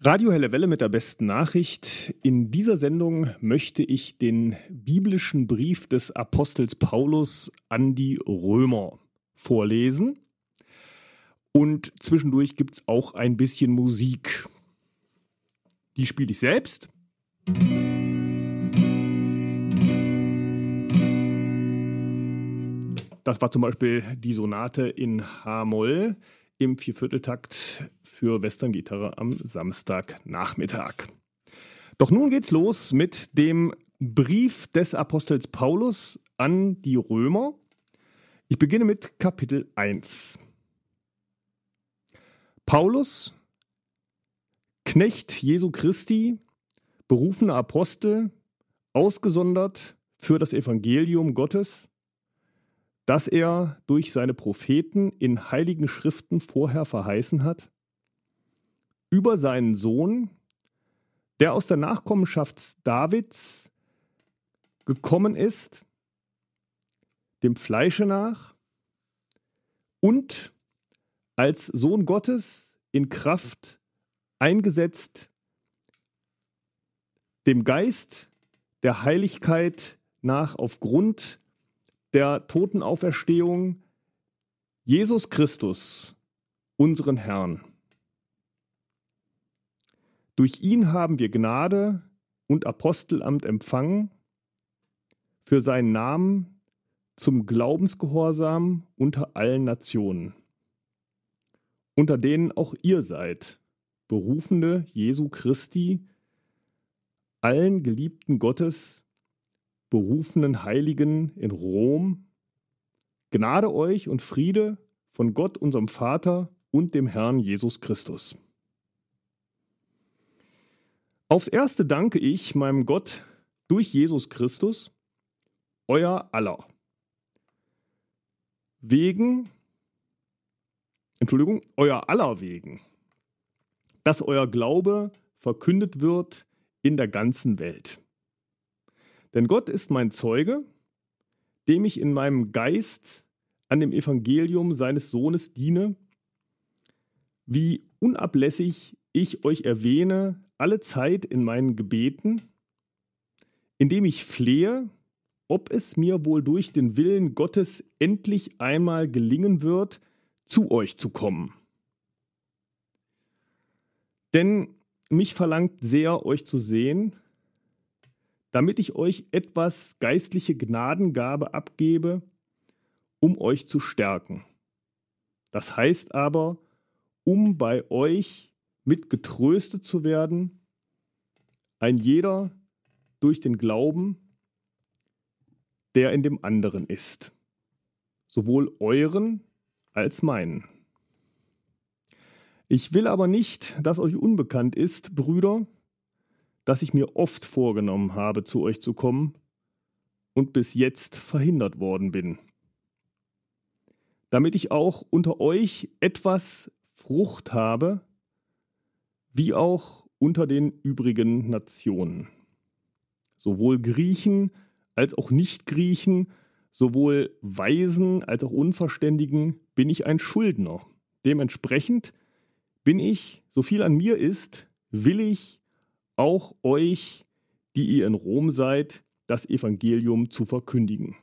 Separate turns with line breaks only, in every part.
Radio Helle Welle mit der besten Nachricht. In dieser Sendung möchte ich den biblischen Brief des Apostels Paulus an die Römer vorlesen. Und zwischendurch gibt es auch ein bisschen Musik. Die spiele ich selbst. Das war zum Beispiel die Sonate in H-Moll im Viervierteltakt für Westerngitarre am Samstagnachmittag. Doch nun geht's los mit dem Brief des Apostels Paulus an die Römer. Ich beginne mit Kapitel 1. Paulus, Knecht Jesu Christi, berufener Apostel, ausgesondert für das Evangelium Gottes, das er durch seine Propheten in heiligen Schriften vorher verheißen hat, über seinen Sohn, der aus der Nachkommenschaft Davids gekommen ist, dem Fleische nach, und als Sohn Gottes in Kraft eingesetzt, dem Geist der Heiligkeit nach aufgrund der Totenauferstehung Jesus Christus, unseren Herrn. Durch ihn haben wir Gnade und Apostelamt empfangen, für seinen Namen zum Glaubensgehorsam unter allen Nationen, unter denen auch ihr seid, Berufene Jesu Christi, allen Geliebten Gottes, berufenen Heiligen in Rom, Gnade euch und Friede von Gott, unserem Vater und dem Herrn Jesus Christus. Aufs Erste danke ich meinem Gott durch Jesus Christus, euer aller wegen, dass euer Glaube verkündet wird in der ganzen Welt. Denn Gott ist mein Zeuge, dem ich in meinem Geist an dem Evangelium seines Sohnes diene, wie unablässig ich euch erwähne, alle Zeit in meinen Gebeten, indem ich flehe, ob es mir wohl durch den Willen Gottes endlich einmal gelingen wird, zu euch zu kommen. Denn mich verlangt sehr, euch zu sehen, damit ich euch etwas geistliche Gnadengabe abgebe, um euch zu stärken. Das heißt aber, um bei euch mit getröstet zu werden, ein jeder durch den Glauben, der in dem anderen ist, sowohl euren als meinen. Ich will aber nicht, dass euch unbekannt ist, Brüder, dass ich mir oft vorgenommen habe, zu euch zu kommen und bis jetzt verhindert worden bin, damit ich auch unter euch etwas Frucht habe, wie auch unter den übrigen Nationen. Sowohl Griechen als auch Nicht-Griechen, sowohl Weisen als auch Unverständigen bin ich ein Schuldner. Dementsprechend bin ich, so viel an mir ist, willig, auch euch, die ihr in Rom seid, das Evangelium zu verkündigen.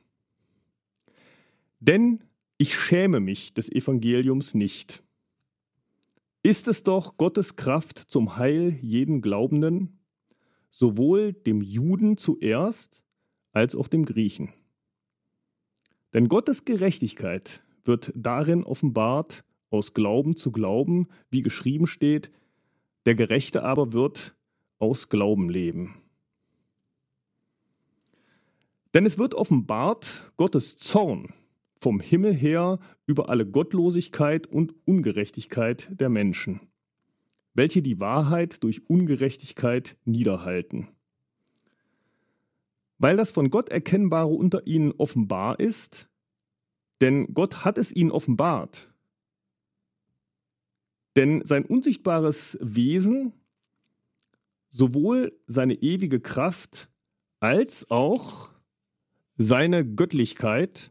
Denn ich schäme mich des Evangeliums nicht. Ist es doch Gottes Kraft zum Heil jeden Glaubenden, sowohl dem Juden zuerst als auch dem Griechen. Denn Gottes Gerechtigkeit wird darin offenbart, aus Glauben zu Glauben, wie geschrieben steht, der Gerechte aber wird aus Glauben leben. Denn es wird offenbart Gottes Zorn vom Himmel her über alle Gottlosigkeit und Ungerechtigkeit der Menschen, welche die Wahrheit durch Ungerechtigkeit niederhalten. Weil das von Gott Erkennbare unter ihnen offenbar ist, denn Gott hat es ihnen offenbart. Denn sein unsichtbares Wesen, sowohl seine ewige Kraft als auch seine Göttlichkeit,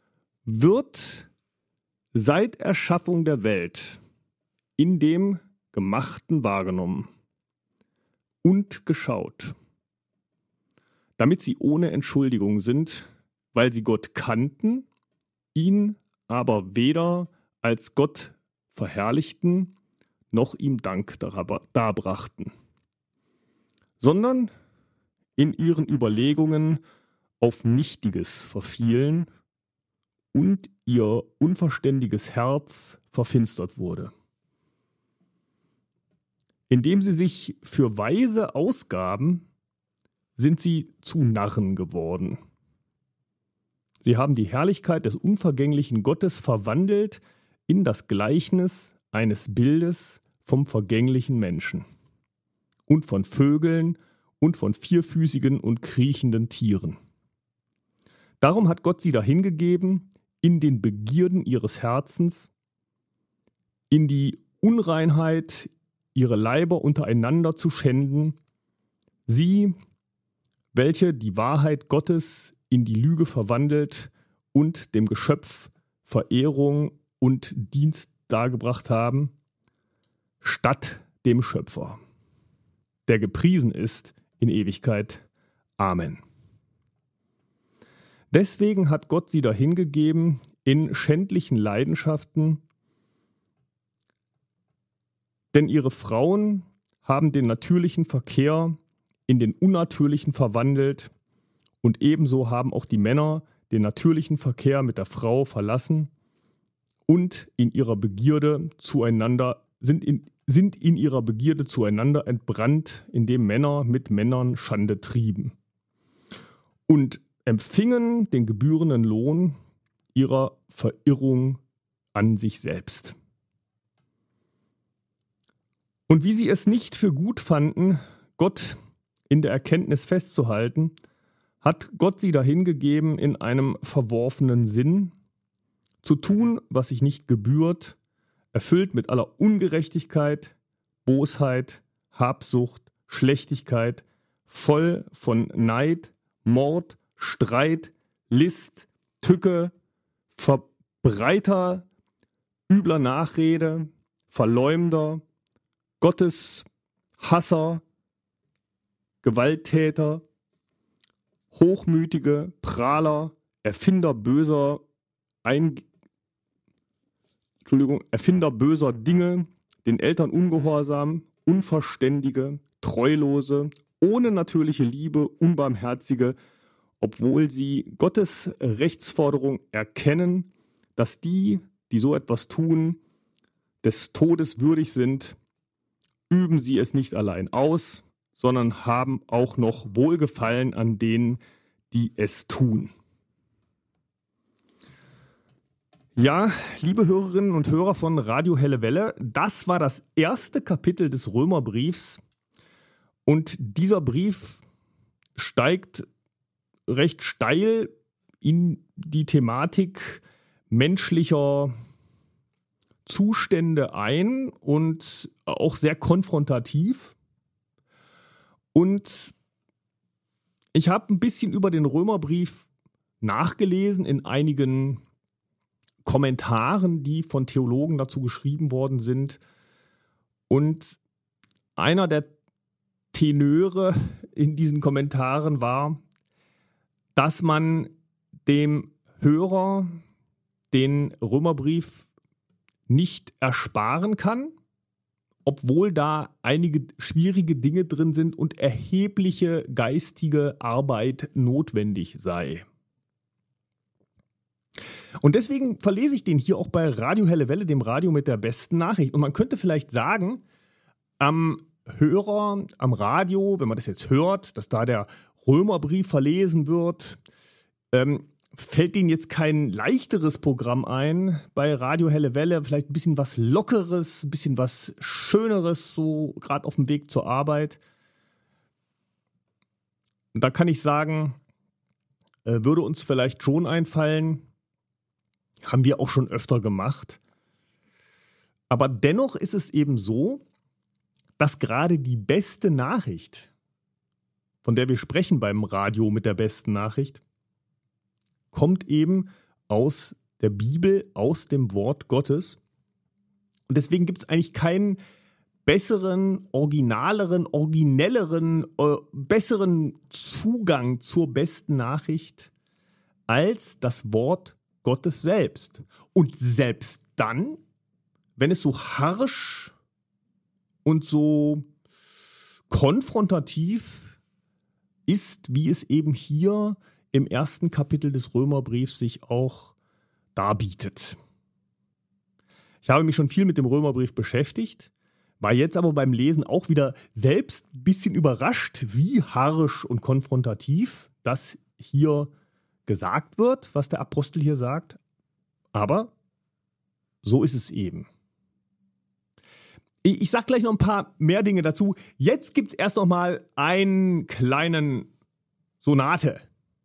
wird seit Erschaffung der Welt in dem Gemachten wahrgenommen und geschaut, damit sie ohne Entschuldigung sind, weil sie Gott kannten, ihn aber weder als Gott verherrlichten, noch ihm Dank darbrachten, sondern in ihren Überlegungen auf Nichtiges verfielen und ihr unverständiges Herz verfinstert wurde. Indem sie sich für Weise ausgaben, sind sie zu Narren geworden. Sie haben die Herrlichkeit des unvergänglichen Gottes verwandelt in das Gleichnis eines Bildes vom vergänglichen Menschen und von Vögeln und von vierfüßigen und kriechenden Tieren. Darum hat Gott sie dahingegeben, in den Begierden ihres Herzens, in die Unreinheit, ihre Leiber untereinander zu schänden, sie, welche die Wahrheit Gottes in die Lüge verwandelt und dem Geschöpf Verehrung und Dienst dargebracht haben, statt dem Schöpfer, der gepriesen ist in Ewigkeit. Amen. Deswegen hat Gott sie dahingegeben in schändlichen Leidenschaften, denn ihre Frauen haben den natürlichen Verkehr in den unnatürlichen verwandelt und ebenso haben auch die Männer den natürlichen Verkehr mit der Frau verlassen und in ihrer Begierde zueinander sind in ihrer Begierde zueinander entbrannt, indem Männer mit Männern Schande trieben und empfingen den gebührenden Lohn ihrer Verirrung an sich selbst. Und wie sie es nicht für gut fanden, Gott in der Erkenntnis festzuhalten, hat Gott sie dahingegeben, in einem verworfenen Sinn zu tun, was sich nicht gebührt, erfüllt mit aller Ungerechtigkeit, Bosheit, Habsucht, Schlechtigkeit, voll von Neid, Mord, Streit, List, Tücke, Verbreiter, übler Nachrede, Verleumder, Gottes Hasser, Gewalttäter, Hochmütige, Prahler, Erfinder böser Dinge, den Eltern ungehorsam, Unverständige, Treulose, ohne natürliche Liebe, Unbarmherzige, obwohl sie Gottes Rechtsforderung erkennen, dass die so etwas tun, des Todes würdig sind, üben sie es nicht allein aus, sondern haben auch noch Wohlgefallen an denen, die es tun. Ja, liebe Hörerinnen und Hörer von Radio Helle Welle, das war das erste Kapitel des Römerbriefs und dieser Brief steigt recht steil in die Thematik menschlicher Zustände ein und auch sehr konfrontativ. Und ich habe ein bisschen über den Römerbrief nachgelesen in einigen Kommentaren, die von Theologen dazu geschrieben worden sind. Und einer der Tenöre in diesen Kommentaren war, dass man dem Hörer den Römerbrief nicht ersparen kann, obwohl da einige schwierige Dinge drin sind und erhebliche geistige Arbeit notwendig sei. Und deswegen verlese ich den hier auch bei Radio Helle Welle, dem Radio mit der besten Nachricht. Und man könnte vielleicht sagen, am Hörer, am Radio, wenn man das jetzt hört, dass da der Römerbrief verlesen wird, fällt Ihnen jetzt kein leichteres Programm ein bei Radio Helle Welle, vielleicht ein bisschen was Lockeres, ein bisschen was Schöneres, so gerade auf dem Weg zur Arbeit. Und da kann ich sagen, würde uns vielleicht schon einfallen, haben wir auch schon öfter gemacht. Aber dennoch ist es eben so, dass gerade die beste Nachricht, von der wir sprechen beim Radio mit der besten Nachricht, kommt eben aus der Bibel, aus dem Wort Gottes. Und deswegen gibt es eigentlich keinen besseren, originaleren, originelleren, besseren Zugang zur besten Nachricht als das Wort Gottes selbst. Und selbst dann, wenn es so harsch und so konfrontativ ist, wie es eben hier im ersten Kapitel des Römerbriefs sich auch darbietet. Ich habe mich schon viel mit dem Römerbrief beschäftigt, war jetzt aber beim Lesen auch wieder selbst ein bisschen überrascht, wie harsch und konfrontativ das hier gesagt wird, was der Apostel hier sagt. Aber so ist es eben. Ich sage gleich noch ein paar mehr Dinge dazu. Jetzt gibt es erst noch mal einen kleinen Sonate.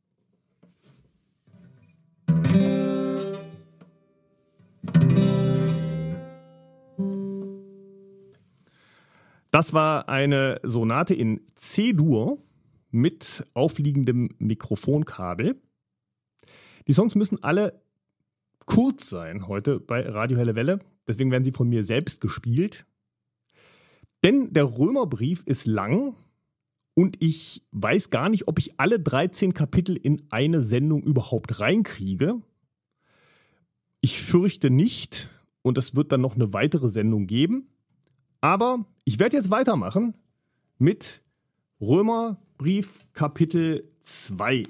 Das war eine Sonate in C-Dur mit aufliegendem Mikrofonkabel. Die Songs müssen alle kurz sein heute bei Radio Helle Welle. Deswegen werden sie von mir selbst gespielt. Denn der Römerbrief ist lang und ich weiß gar nicht, ob ich alle 13 Kapitel in eine Sendung überhaupt reinkriege. Ich fürchte nicht und es wird dann noch eine weitere Sendung geben. Aber ich werde jetzt weitermachen mit Römerbrief Kapitel 2.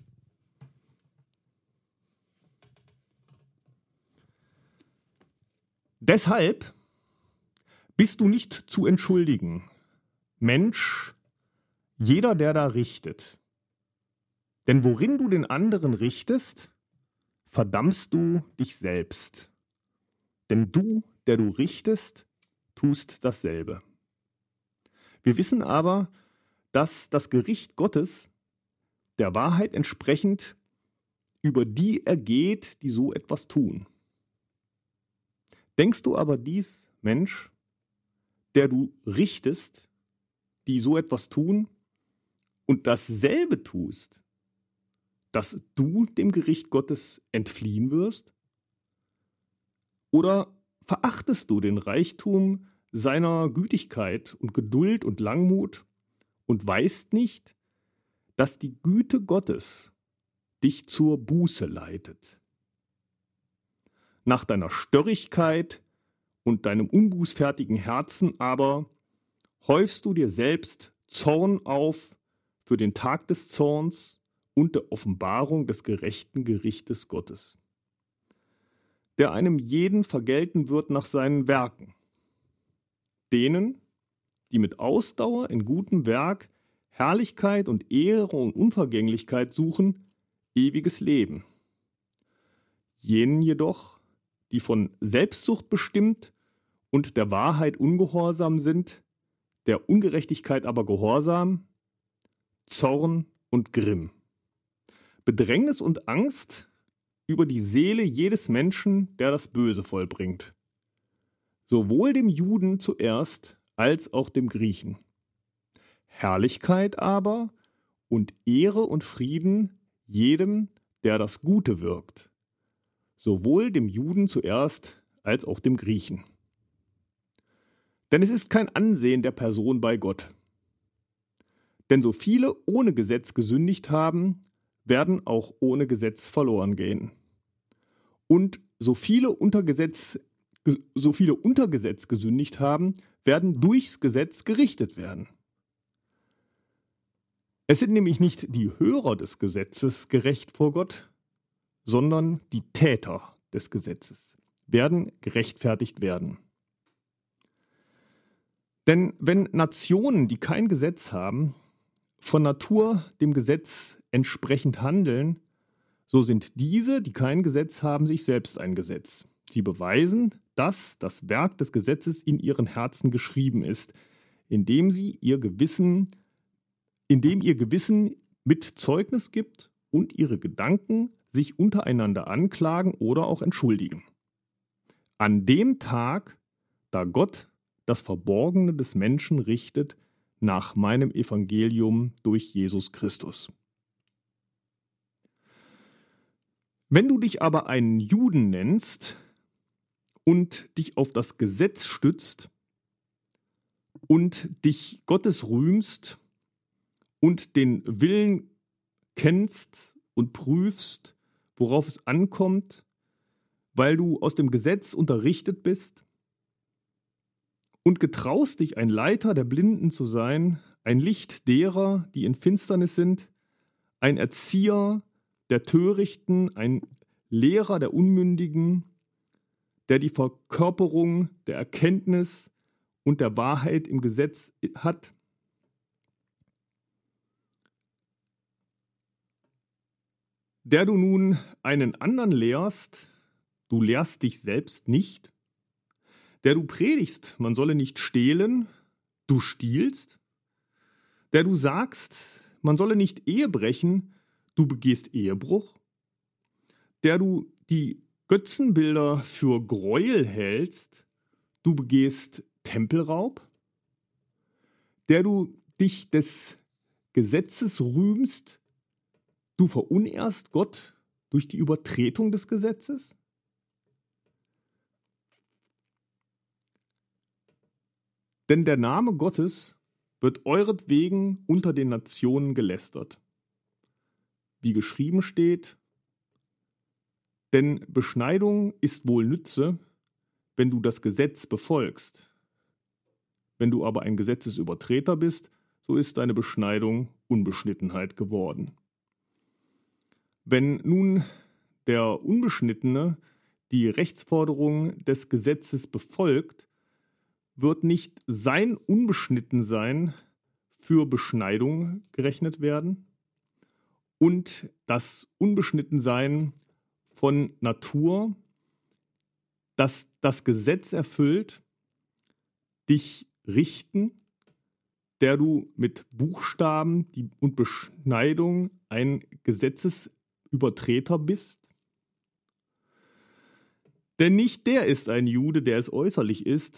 Deshalb bist du nicht zu entschuldigen, Mensch, jeder, der da richtet. Denn worin du den anderen richtest, verdammst du dich selbst. Denn du, der du richtest, tust dasselbe. Wir wissen aber, dass das Gericht Gottes der Wahrheit entsprechend über die ergeht, die so etwas tun. Denkst du aber dies, Mensch, der du richtest, die so etwas tun und dasselbe tust, dass du dem Gericht Gottes entfliehen wirst? Oder verachtest du den Reichtum seiner Gütigkeit und Geduld und Langmut und weißt nicht, dass die Güte Gottes dich zur Buße leitet? Nach deiner Störrigkeit und deinem unbußfertigen Herzen aber häufst du dir selbst Zorn auf für den Tag des Zorns und der Offenbarung des gerechten Gerichtes Gottes, der einem jeden vergelten wird nach seinen Werken, denen, die mit Ausdauer in gutem Werk Herrlichkeit und Ehre und Unvergänglichkeit suchen, ewiges Leben. Jenen jedoch, die von Selbstsucht bestimmt und der Wahrheit ungehorsam sind, der Ungerechtigkeit aber gehorsam, Zorn und Grimm, Bedrängnis und Angst über die Seele jedes Menschen, der das Böse vollbringt, sowohl dem Juden zuerst als auch dem Griechen. Herrlichkeit aber und Ehre und Frieden jedem, der das Gute wirkt, sowohl dem Juden zuerst als auch dem Griechen. Denn es ist kein Ansehen der Person bei Gott. Denn so viele ohne Gesetz gesündigt haben, werden auch ohne Gesetz verloren gehen. Und so viele unter Gesetz gesündigt haben, werden durchs Gesetz gerichtet werden. Es sind nämlich nicht die Hörer des Gesetzes gerecht vor Gott, sondern die Täter des Gesetzes werden gerechtfertigt werden. Denn wenn Nationen, die kein Gesetz haben, von Natur dem Gesetz entsprechend handeln, so sind diese, die kein Gesetz haben, sich selbst ein Gesetz. Sie beweisen, dass das Werk des Gesetzes in ihren Herzen geschrieben ist, indem ihr Gewissen mit Zeugnis gibt und ihre Gedanken sich untereinander anklagen oder auch entschuldigen. An dem Tag, da Gott das Verborgene des Menschen richtet, nach meinem Evangelium durch Jesus Christus. Wenn du dich aber einen Juden nennst und dich auf das Gesetz stützt, und dich Gottes rühmst und den Willen kennst und prüfst, worauf es ankommt, weil du aus dem Gesetz unterrichtet bist und getraust dich, ein Leiter der Blinden zu sein, ein Licht derer, die in Finsternis sind, ein Erzieher der Törichten, ein Lehrer der Unmündigen, der die Verkörperung der Erkenntnis und der Wahrheit im Gesetz hat. Der du nun einen anderen lehrst, du lehrst dich selbst nicht, der du predigst, man solle nicht stehlen, du stiehlst, der du sagst, man solle nicht Ehe brechen, du begehst Ehebruch, der du die Götzenbilder für Gräuel hältst, du begehst Tempelraub, der du dich des Gesetzes rühmst, du verunehrst Gott durch die Übertretung des Gesetzes? Denn der Name Gottes wird euretwegen unter den Nationen gelästert. Wie geschrieben steht, denn Beschneidung ist wohl Nütze, wenn du das Gesetz befolgst. Wenn du aber ein Gesetzesübertreter bist, so ist deine Beschneidung Unbeschnittenheit geworden. Wenn nun der Unbeschnittene die Rechtsforderung des Gesetzes befolgt, wird nicht sein Unbeschnittensein für Beschneidung gerechnet werden und das Unbeschnittensein von Natur, das das Gesetz erfüllt, dich richten, der du mit Buchstaben und Beschneidung ein Gesetzesübertreter bist? Denn nicht der ist ein Jude, der es äußerlich ist,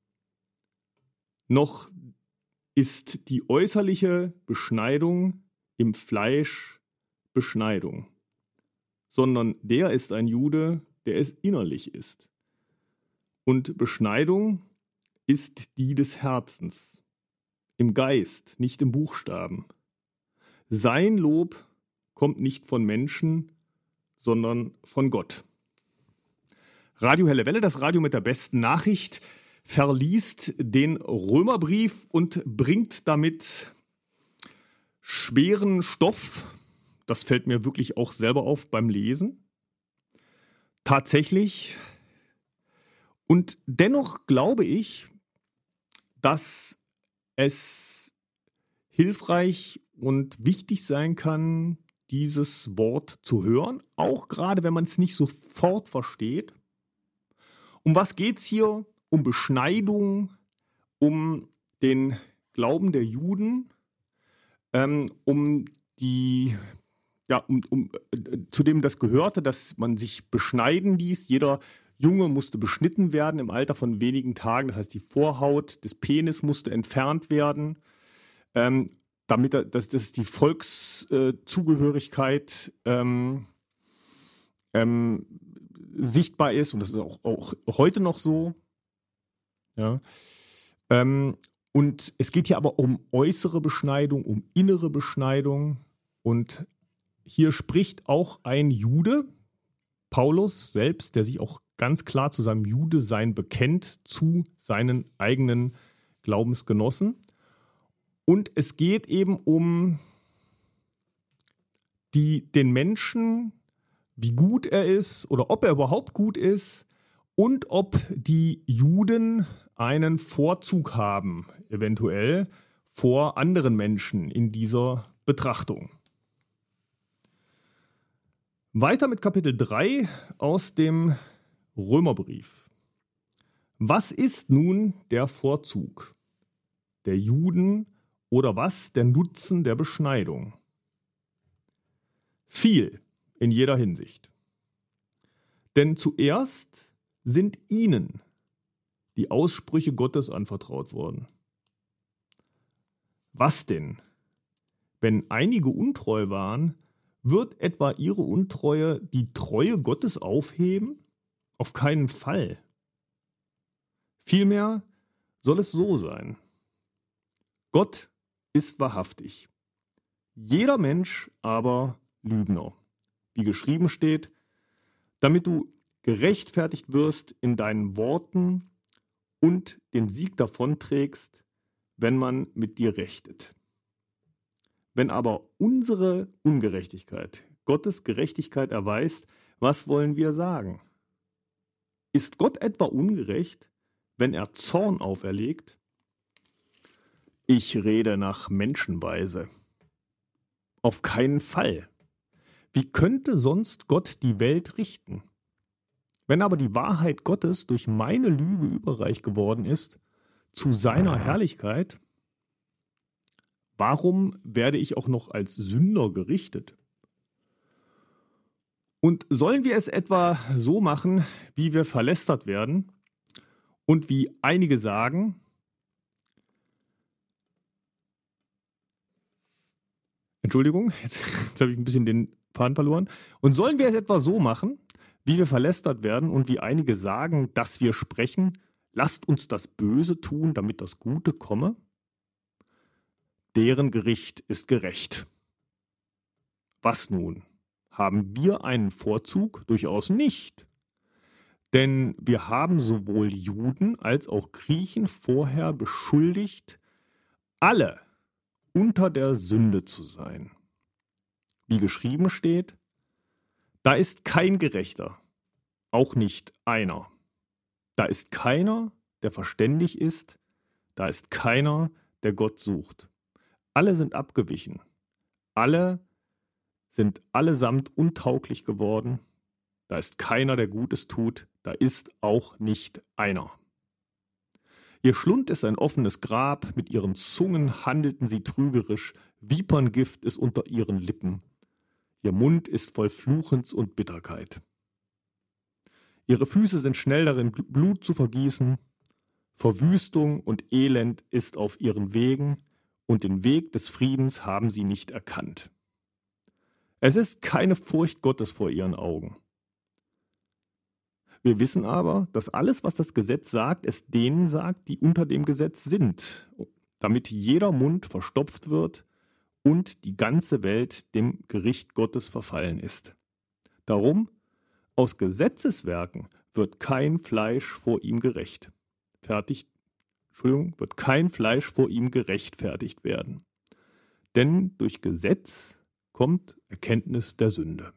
noch ist die äußerliche Beschneidung im Fleisch Beschneidung, sondern der ist ein Jude, der es innerlich ist. Und Beschneidung ist die des Herzens, im Geist, nicht im Buchstaben. Sein Lob kommt nicht von Menschen, sondern von Gott. Radio Helle Welle, das Radio mit der besten Nachricht, verliest den Römerbrief und bringt damit schweren Stoff. Das fällt mir wirklich auch selber auf beim Lesen. Tatsächlich. Und dennoch glaube ich, dass es hilfreich und wichtig sein kann, dieses Wort zu hören, auch gerade wenn man es nicht sofort versteht. Um was geht es hier? Um Beschneidung, um den Glauben der Juden, zu dem das gehörte, dass man sich beschneiden ließ. Jeder Junge musste beschnitten werden im Alter von wenigen Tagen. Das heißt, die Vorhaut des Penis musste entfernt werden, dass die Volkszugehörigkeit sichtbar ist. Und das ist auch heute noch so. Ja. Und es geht hier aber um äußere Beschneidung, um innere Beschneidung. Und hier spricht auch ein Jude, Paulus selbst, der sich auch ganz klar zu seinem Judesein bekennt, zu seinen eigenen Glaubensgenossen. Und es geht eben um den Menschen, wie gut er ist oder ob er überhaupt gut ist und ob die Juden einen Vorzug haben, eventuell vor anderen Menschen in dieser Betrachtung. Weiter mit Kapitel 3 aus dem Römerbrief. Was ist nun der Vorzug der Juden oder was der Nutzen der Beschneidung? Viel in jeder Hinsicht. Denn zuerst sind ihnen die Aussprüche Gottes anvertraut worden. Was denn? Wenn einige untreu waren, wird etwa ihre Untreue die Treue Gottes aufheben? Auf keinen Fall. Vielmehr soll es so sein. Gott ist wahrhaftig. Jeder Mensch aber Lügner. Wie geschrieben steht, damit du gerechtfertigt wirst in deinen Worten und den Sieg davonträgst, wenn man mit dir rechtet. Wenn aber unsere Ungerechtigkeit Gottes Gerechtigkeit erweist, was wollen wir sagen? Ist Gott etwa ungerecht, wenn er Zorn auferlegt? Ich rede nach Menschenweise. Auf keinen Fall. Wie könnte sonst Gott die Welt richten? Wenn aber die Wahrheit Gottes durch meine Lüge überreich geworden ist, zu seiner Herrlichkeit, warum werde ich auch noch als Sünder gerichtet? Und sollen wir es etwa so machen, wie wir verlästert werden und wie einige sagen, Entschuldigung, jetzt habe ich ein bisschen den Faden verloren. Und sollen wir es etwa so machen, wie wir verlästert werden und wie einige sagen, dass wir sprechen, lasst uns das Böse tun, damit das Gute komme? Deren Gericht ist gerecht. Was nun? Haben wir einen Vorzug? Durchaus nicht. Denn wir haben sowohl Juden als auch Griechen vorher beschuldigt, alle unter der Sünde zu sein. Wie geschrieben steht, da ist kein Gerechter, auch nicht einer. Da ist keiner, der verständig ist, da ist keiner, der Gott sucht. Alle sind abgewichen, alle sind allesamt untauglich geworden, da ist keiner, der Gutes tut, da ist auch nicht einer. Ihr Schlund ist ein offenes Grab, mit ihren Zungen handelten sie trügerisch, Viperngift ist unter ihren Lippen. Ihr Mund ist voll Fluchens und Bitterkeit. Ihre Füße sind schnell darin, Blut zu vergießen. Verwüstung und Elend ist auf ihren Wegen, und den Weg des Friedens haben sie nicht erkannt. Es ist keine Furcht Gottes vor ihren Augen. Wir wissen aber, dass alles, was das Gesetz sagt, es denen sagt, die unter dem Gesetz sind, damit jeder Mund verstopft wird und die ganze Welt dem Gericht Gottes verfallen ist. Darum, aus Gesetzeswerken wird kein Fleisch vor ihm wird kein Fleisch vor ihm gerechtfertigt werden. Denn durch Gesetz kommt Erkenntnis der Sünde.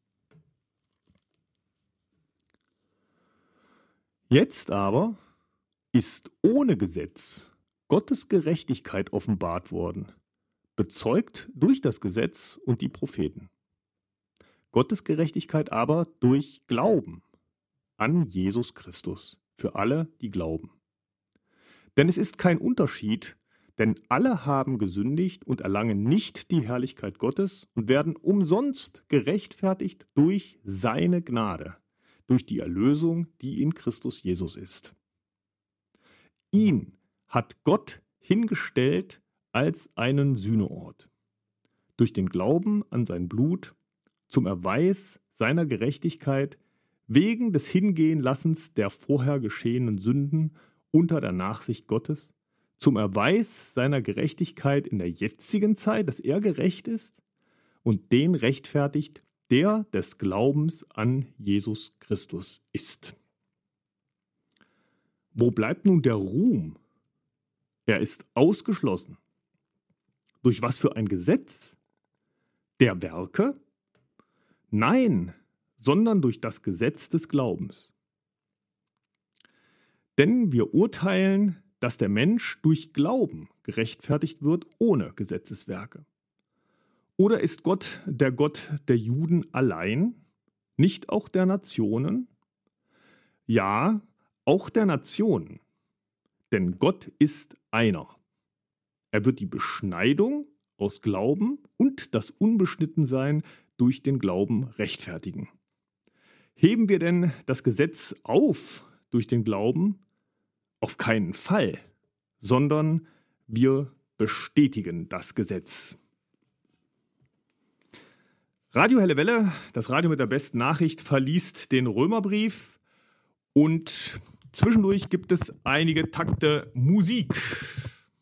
Jetzt aber ist ohne Gesetz Gottes Gerechtigkeit offenbart worden, bezeugt durch das Gesetz und die Propheten. Gottes Gerechtigkeit aber durch Glauben an Jesus Christus, für alle, die glauben. Denn es ist kein Unterschied, denn alle haben gesündigt und erlangen nicht die Herrlichkeit Gottes und werden umsonst gerechtfertigt durch seine Gnade, durch die Erlösung, die in Christus Jesus ist. Ihn hat Gott hingestellt als einen Sühneort, durch den Glauben an sein Blut, zum Erweis seiner Gerechtigkeit, wegen des Hingehenlassens der vorher geschehenen Sünden unter der Nachsicht Gottes, zum Erweis seiner Gerechtigkeit in der jetzigen Zeit, dass er gerecht ist und den rechtfertigt, der des Glaubens an Jesus Christus ist. Wo bleibt nun der Ruhm? Er ist ausgeschlossen. Durch was für ein Gesetz? Der Werke? Nein, sondern durch das Gesetz des Glaubens. Denn wir urteilen, dass der Mensch durch Glauben gerechtfertigt wird ohne Gesetzeswerke. Oder ist Gott der Juden allein, nicht auch der Nationen? Ja, auch der Nationen, denn Gott ist einer. Er wird die Beschneidung aus Glauben und das Unbeschnittensein durch den Glauben rechtfertigen. Heben wir denn das Gesetz auf durch den Glauben? Auf keinen Fall, sondern wir bestätigen das Gesetz. Radio Helle Welle, das Radio mit der besten Nachricht, verliest den Römerbrief und zwischendurch gibt es einige Takte Musik.